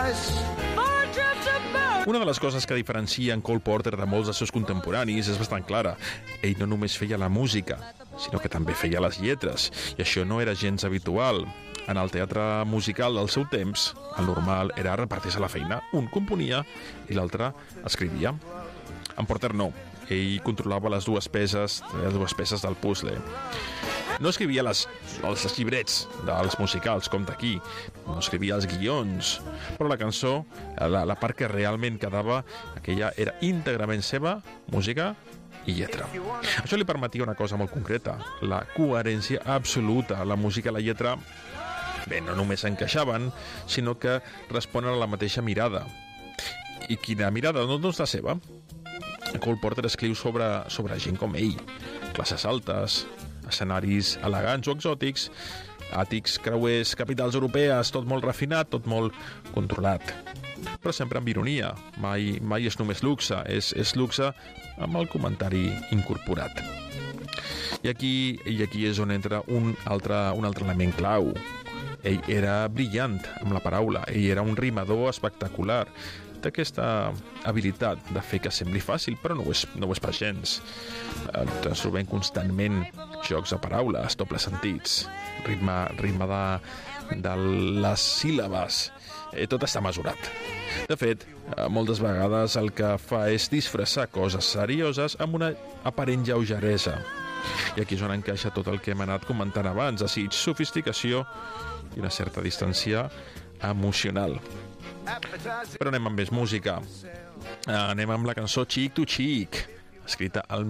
Una de les coses que diferencia en Cole Porter de molts dels seus contemporanis és bastant clara. Ell no només feia la música, sinó que també feia les lletres, i això no era gens habitual. En el teatre musical del seu temps, el normal era repartir-se la feina. Un componia i l'altre escrivia. En Porter no. Ell controlava les dues peces del puzzle. No escrivia els llibrets dels musicals, com d'aquí. No escrivia els guions. Però la cançó, la part que realment quedava, aquella era íntegrament seva, música i lletra. Això li permetia una cosa molt concreta, la coherència absoluta. La música i la lletra, bé, no només encaixaven, sinó que responen a la mateixa mirada. I quina mirada? Doncs la seva. Cole Porter escriu sobre gent com ell, classes altes, escenaris elegants o exòtics, àtics, creuers, capitals europees, tot molt refinat, tot molt controlat. Però sempre amb ironia, mai és només luxe, és luxe amb el comentari incorporat. I aquí és on entra un altre element clau. Ell era brillant amb la paraula, ell era un rimador espectacular, d'aquesta habilitat de fer que sembli fàcil, però no ho és pas gens. Ens trobem constantment jocs de paraules, dobles sentits, ritme de les síl·labes, tot està mesurat. De fet, moltes vegades el que fa és disfressar coses serioses amb una aparent lleugeresa. I aquí és on encaixa tot el que hem anat comentant abans, desig, sofisticació i una certa distància emocional. Però anem amb més música. Anem amb la cançó Cheek to Cheek, escrita al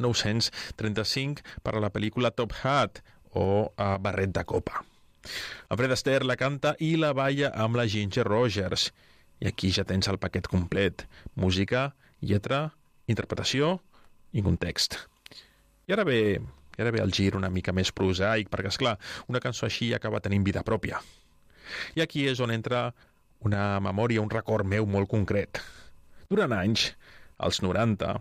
1935 per a la pel·lícula Top Hat, o Barret de Copa. En Fred Astaire la canta i la balla amb la Ginger Rogers. I aquí ja tens el paquet complet. Música, lletra, interpretació i context. I ara ve el gir una mica més prosaic, perquè, esclar, una cançó així acaba tenint vida pròpia. I aquí és on entra una memòria, un record meu molt concret. Durant anys, als 90,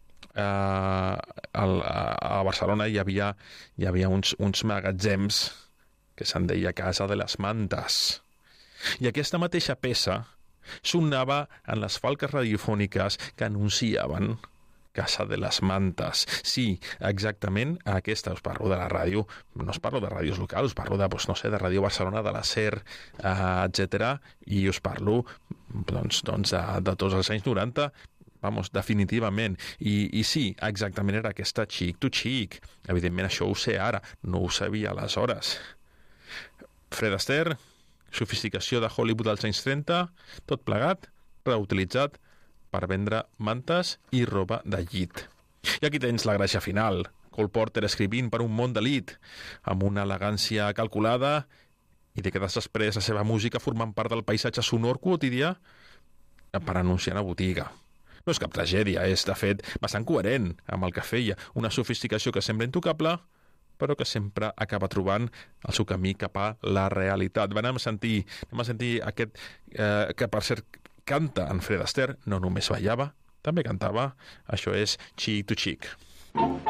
a Barcelona hi havia uns magatzems que se'n deia Casa de les Mantes. I aquesta mateixa peça sonava en les falques radiofòniques que anunciaven Casa de les Mantes. Sí, exactament, aquesta us parlo de la ràdio, no us parlo de ràdios locals, us parlo de, de Ràdio Barcelona, de la SER, etc. I us parlo de tots els anys 90, definitivament. I sí, exactament era aquesta Cheek to Cheek. Evidentment això ho sé ara, no ho sabia aleshores. Fred Astaire, sofisticació de Hollywood als anys 30, tot plegat, reutilitzat per vendre mantes i roba de llit. I aquí tens la gràcia final. Cole Porter escrivint per un món d'elit, amb una elegància calculada, i de quedar després la seva música formant part del paisatge sonor quotidià per anunciar una botiga. No és cap tragèdia, és, de fet, bastant coherent amb el que feia, una sofisticació que sembla intocable, però que sempre acaba trobant el seu camí cap a la realitat. Anem a sentir aquest, que per cert canta en Fred Astaire, no només ballava, també cantava. Això és Cheek to Cheek.